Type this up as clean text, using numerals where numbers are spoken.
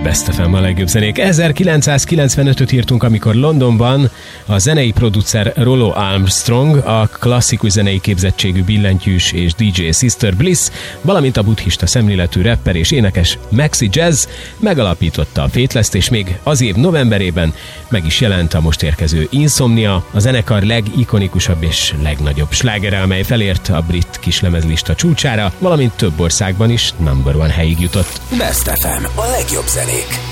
Best FM a legjobb zenék. 1995-öt írtunk, amikor Londonban a zenei producer Rollo Armstrong, a klasszikus zenei képzettségű billentyűs és DJ Sister Bliss, valamint a buddhista szemléletű rapper és énekes Maxi Jazz megalapította a Faithless-t, és még az év novemberében meg is jelent a most érkező Insomnia, a zenekar legikonikusabb és legnagyobb slágere, amely felért a brit kislemezlista csúcsára, valamint több országban is number one helyig jutott. Best FM, a legjobb zenék.